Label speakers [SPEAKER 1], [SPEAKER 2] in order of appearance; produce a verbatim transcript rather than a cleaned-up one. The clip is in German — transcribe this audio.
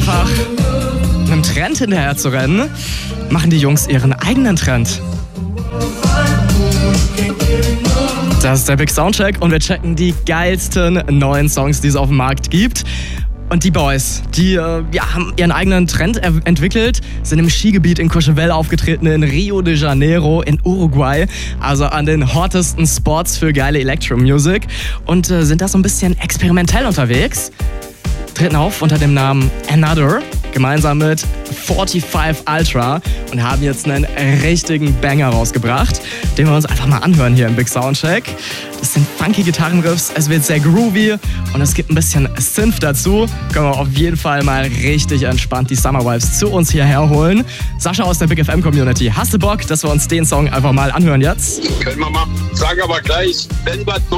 [SPEAKER 1] einfach einem Trend hinterher zu rennen, machen die Jungs ihren eigenen Trend. Das ist der Big Soundcheck und wir checken die geilsten neuen Songs, die es auf dem Markt gibt. Und die Boys, die äh, ja, haben ihren eigenen Trend er- entwickelt, sind im Skigebiet in Courchevel aufgetreten, in Rio de Janeiro, in Uruguay, also an den hottesten Spots für geile Electro-Music und äh, sind da so ein bisschen experimentell unterwegs. Treten auf unter dem Namen Another, gemeinsam mit fünfundvierzig Ultra und haben jetzt einen richtigen Banger rausgebracht, den wir uns einfach mal anhören hier im Big Soundcheck. Das sind funky Gitarrenriffs, es wird sehr groovy und es gibt ein bisschen Synth dazu. Können wir auf jeden Fall mal richtig entspannt die Summer Vibes zu uns hierher holen. Sascha aus der Big F M Community, hast du Bock, dass wir uns den Song einfach mal anhören jetzt?
[SPEAKER 2] Können wir machen. Sag aber gleich, wenn was Neues